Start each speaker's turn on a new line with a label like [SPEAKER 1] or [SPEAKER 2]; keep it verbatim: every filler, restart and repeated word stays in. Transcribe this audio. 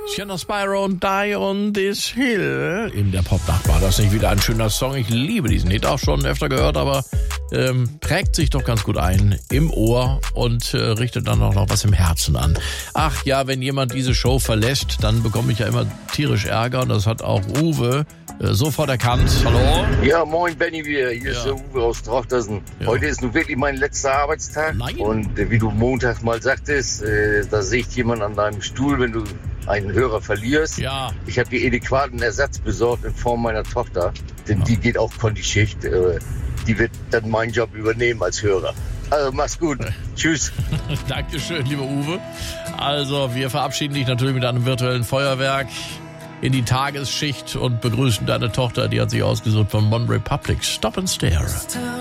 [SPEAKER 1] Sienna Spyro und Die on This Hill. In der Popnacht war das nicht wieder ein schöner Song. Ich liebe diesen Hit, auch schon öfter gehört, aber ähm, prägt sich doch ganz gut ein im Ohr und äh, richtet dann auch noch was im Herzen an. Ach ja, wenn jemand diese Show verlässt, dann bekomme ich ja immer tierisch Ärger. Und das hat auch Uwe äh, sofort erkannt. Hallo?
[SPEAKER 2] Ja, moin Benny wieder. Hier
[SPEAKER 1] Ja.
[SPEAKER 2] ist der Uwe aus Trochtersen.
[SPEAKER 1] Ja.
[SPEAKER 2] Heute ist nun wirklich mein letzter Arbeitstag.
[SPEAKER 1] Nein.
[SPEAKER 2] Und äh, wie du Montag mal sagtest, äh, da sägt jemand an deinem Stuhl, wenn du einen Hörer verlierst.
[SPEAKER 1] Ja.
[SPEAKER 2] Ich habe dir adäquaten Ersatz besorgt in Form meiner Tochter. Denn
[SPEAKER 1] Ja.
[SPEAKER 2] die geht auf Kontischicht. Äh, die wird dann meinen Job übernehmen als Hörer. Also mach's gut. Tschüss.
[SPEAKER 1] Dankeschön, lieber Uwe. Also, wir verabschieden dich natürlich mit einem virtuellen Feuerwerk in die Tagesschicht und begrüßen deine Tochter, die hat sich ausgesucht von One Republic. Stop and Stare.